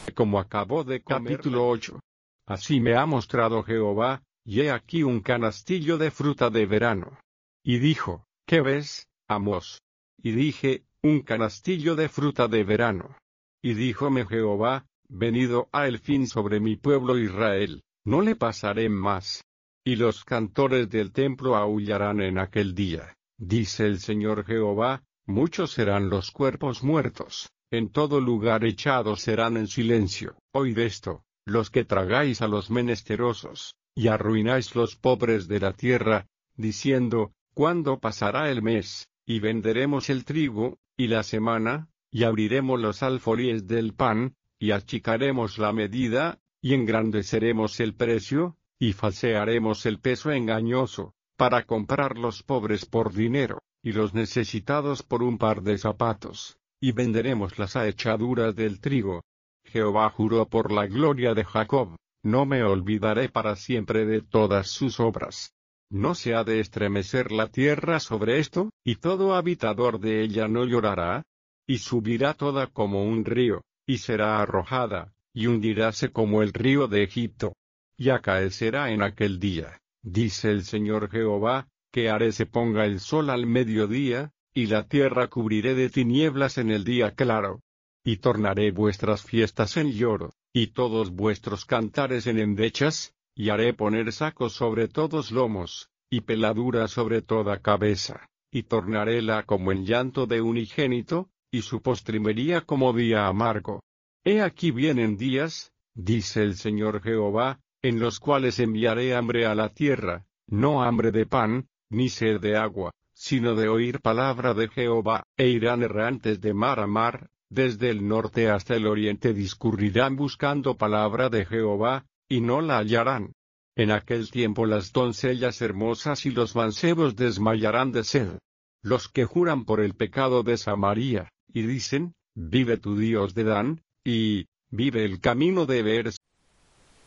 como acabó de comer. Capítulo 8. Así me ha mostrado Jehová, y he aquí un canastillo de fruta de verano. Y dijo, ¿qué ves, Amós? Y dije, un canastillo de fruta de verano. Y díjome Jehová, venido ha el fin sobre mi pueblo Israel, no le pasaré más. Y los cantores del templo aullarán en aquel día, dice el Señor Jehová, muchos serán los cuerpos muertos, en todo lugar echados serán en silencio. Oíd esto, los que tragáis a los menesterosos, y arruináis los pobres de la tierra, diciendo, ¿cuándo pasará el mes, y venderemos el trigo, y la semana, y abriremos los alfolíes del pan, y achicaremos la medida, y engrandeceremos el precio, y falsearemos el peso engañoso, para comprar los pobres por dinero, y los necesitados por un par de zapatos, y venderemos las ahechaduras del trigo? Jehová juró por la gloria de Jacob, no me olvidaré para siempre de todas sus obras. ¿No se ha de estremecer la tierra sobre esto, y todo habitador de ella no llorará? Y subirá toda como un río, y será arrojada, y hundiráse como el río de Egipto. Y acaecerá en aquel día, dice el Señor Jehová, que haré se ponga el sol al mediodía, y la tierra cubriré de tinieblas en el día claro. Y tornaré vuestras fiestas en lloro, y todos vuestros cantares en endechas, y haré poner sacos sobre todos lomos, y peladura sobre toda cabeza, y tornaréla como en llanto de unigénito, y su postrimería como día amargo. He aquí vienen días, dice el Señor Jehová, en los cuales enviaré hambre a la tierra, no hambre de pan, ni sed de agua, sino de oír palabra de Jehová, e irán errantes de mar a mar, desde el norte hasta el oriente discurrirán buscando palabra de Jehová, y no la hallarán. En aquel tiempo las doncellas hermosas y los mancebos desmayarán de sed. Los que juran por el pecado de Samaria, y dicen, vive tu Dios de Dan, y vive el camino de Beers,